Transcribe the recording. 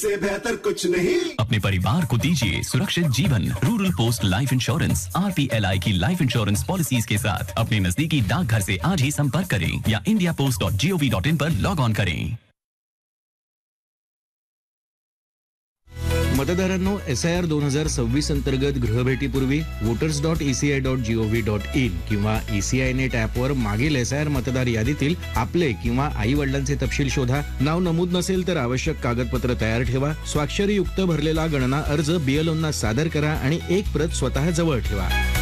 से बेहतर कुछ नहीं। अपने परिवार को दीजिए सुरक्षित जीवन। Rural post life insurance RPLI की लाइफ इंश्योरेंस पॉलिसीज के साथ अपने नजदीकी डाकघर से आज ही संपर्क करें या indiapost.gov.in पर लॉग ऑन करें। मतदारांनो, SIR 2026 अंतर्गत गृहभेटीपूर्वी voters.eci.gov.in किंवा ECI नेट ॲपवर मागील SIR मतदार यादीतील आपले किंवा आई वडिलांचे तपशील शोधा। नाव नमूद नसेल तर आवश्यक कागदपत्र तयार ठेवा। स्वाक्षरीयुक्त भरलेला गणना अर्ज BLOंना सादर करा आणि एक प्रत स्वतः जवळ ठेवा।